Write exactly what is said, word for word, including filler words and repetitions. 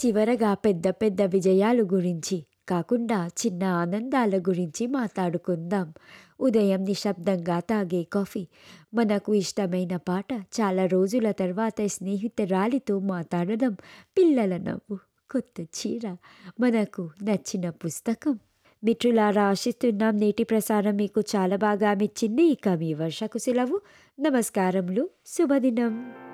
చివరగా పెద్ద పెద్ద విజయాలు గురించి కాకుండా చిన్న ఆనందాల గురించి మాట్లాడుకుందాం. ఉదయం నిశ్శబ్దంగా తాగే కాఫీ, మనకు ఇష్టమైన పాట, చాలా రోజుల తర్వాత స్నేహితురాలితో మాట్లాడడం, పిల్లల నవ్వు, కొత్త చీర, మనకు నచ్చిన పుస్తకం. మిత్రులారా, ఆశిస్తున్నాం నేటి ప్రసారం మీకు చాలా బాగా మెచ్చింది. ఇక మీ వర్షకు సెలవు. నమస్కారములు. శుభదినం.